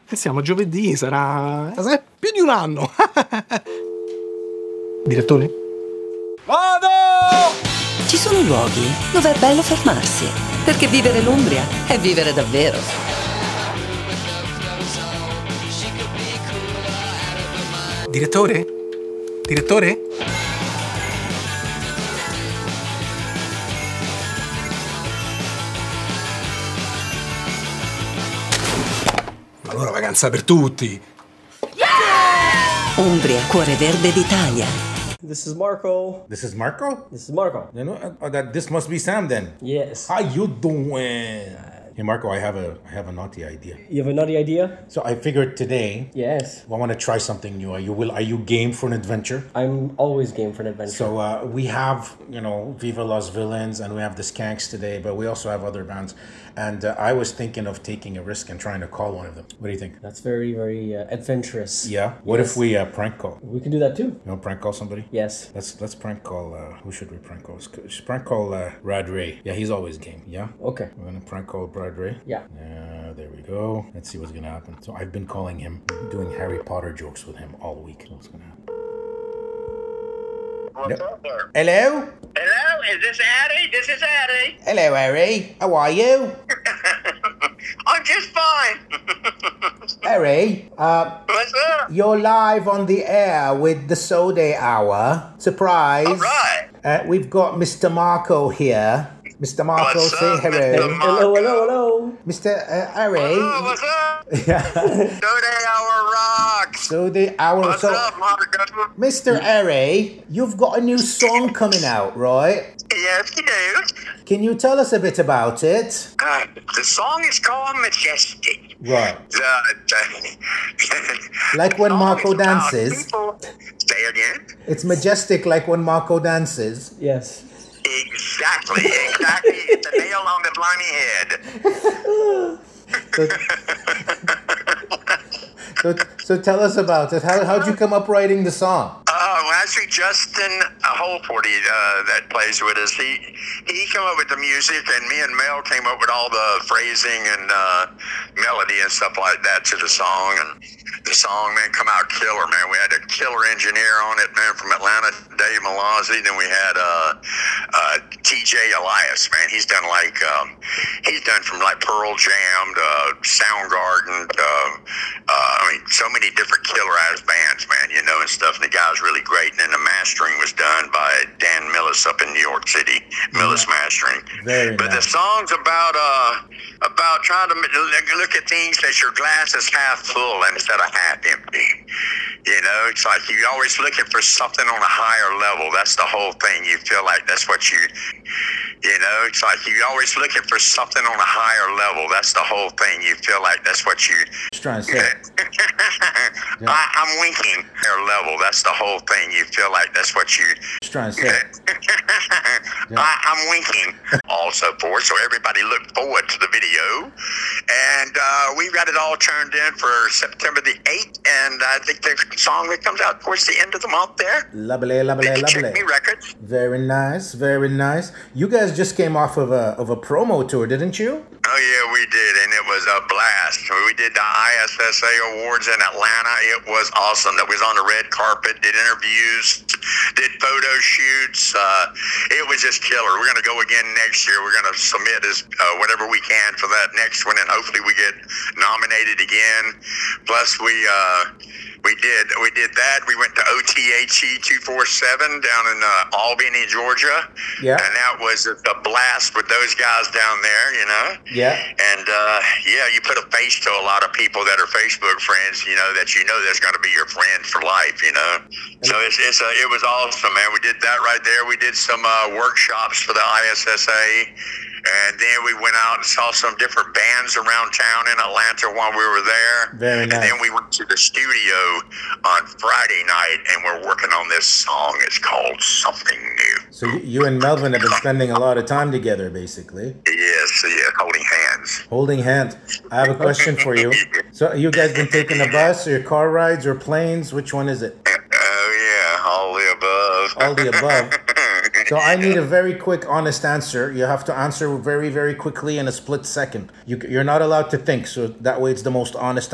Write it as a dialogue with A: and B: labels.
A: Siamo giovedì, sarà più di un anno. Direttore? Vado!
B: Ci sono luoghi dove è bello fermarsi, perché vivere l'Umbria è vivere davvero.
A: Direttore? Direttore? Allora vacanza per tutti.
B: Umbria, cuore verde d'Italia.
C: This is Marco.
D: This is Marco?
C: This is Marco.
D: This must be Sam then.
C: Yes.
D: How you doing? Hey Marco, I have a naughty idea.
C: You have a naughty idea?
D: So I figured today,
C: Yes.
D: I want to try something new. Are you game for an adventure?
C: I'm always game for an adventure.
D: So we have, Viva Los Villains, and we have the Skanks today, but we also have other bands. And I was thinking of taking a risk and trying to call one of them. What do you think?
C: That's very, very adventurous.
D: Yeah. What if we prank call?
C: We can do that too.
D: Prank call somebody?
C: Yes.
D: Let's prank call. Who should we prank call? Let's prank call Brad Ray. Yeah, he's always game. Yeah.
C: Okay.
D: We're gonna prank call Brad Ray.
C: Yeah.
D: There we go. Let's see what's gonna happen. So I've been calling him, doing Harry Potter jokes with him all week. What's gonna happen?
E: What's up there?
D: Hello?
E: Hello, is this Addie? This is Addie.
D: Hello, Harry. How are you?
E: I'm just fine.
D: Harry,
E: What's up?
D: you're live on the air with the Soda Hour. Surprise.
E: All right.
D: We've got Mr. Marco here. Mr. Marco,
E: What's
D: say
E: up,
D: hello.
E: Mr. Marco?
C: Hello.
D: Mr. Harry.
E: Oh, what's up?
D: Yeah.
E: Soda Hour rocks.
D: Soda Hour.
E: What's
D: So,
E: up, Marco?
D: Mr. Harry, you've got a new song coming out, right?
E: Yes, you do.
D: Can you tell us a bit about it?
E: The song is called Majestic.
D: Right.
E: The
D: Like when
E: song
D: Marco
E: is about
D: dances.
E: people- Say again.
D: It's majestic like when Marco dances.
C: Yes.
E: Exactly. It's a nail on the blimey head.
D: So tell us about it. How'd you come up writing the song?
E: Well, actually, Justin Holforty that plays with us, he came up with the music, and me and Mel came up with all the phrasing and melody and stuff like that to the song. And the song, man, come out killer, man. We had a killer engineer on it, man, from Atlanta, Dave Malazzi. Then we had TJ Elias, man. He's done from like Pearl Jam to Soundgarden to, so many different killer ass bands, man, and stuff. And the guy's really great. And then the mastering was done by Dan Millis up in New York City, Millis Mastering. But the song's about trying to look at things that your glass is half full instead of half empty. It's like you're always looking for something on a higher level. That's the whole thing. You feel like that's what it's like you're always looking for something on a higher level. That's the whole thing. You feel like that's what you...
D: Just trying to say.
E: I'm winking. Higher level. That's the whole thing. You feel like that's what you...
D: Just trying to say.
E: I'm winking. Also for so everybody look forward to the video. And we've got it all turned in for September the 8th. And I think the song that comes out towards the end of the month there.
D: Lovely.
E: Check Me Records.
D: Very nice. You guys just came off of a promo tour, didn't you?
E: Oh, yeah, we did, and it was a blast. We did the ISSA Awards in Atlanta. It was awesome. That was on the red carpet, did interviews, did photo shoots. It was just killer. We're going to go again next year. We're going to submit whatever we can for that next one, and hopefully we get nominated again. Plus, we did that. We went to OTHE 247 down in Albany, Georgia.
D: Yeah.
E: And that was a blast with those guys down there,
D: Yeah.
E: And, you put a face to a lot of people that are Facebook friends, that that's going to be your friend for life, So it was awesome, man. We did that right there. We did some workshops for the ISSA. And then we went out and saw some different bands around town in Atlanta while we were there.
D: Very nice.
E: And then we went to the studio on Friday night, and we're working on this song. It's called Something New.
D: So you and Melvin have been spending a lot of time together, basically.
E: Yes, holding hands.
D: Holding hands. I have a question for you. So you guys been taking a bus or car rides or planes? Which one is it?
E: Oh, yeah, all the above.
D: All the above. So I need a very quick, honest answer. You have to answer very, very quickly in a split second. You're not allowed to think, so that way it's the most honest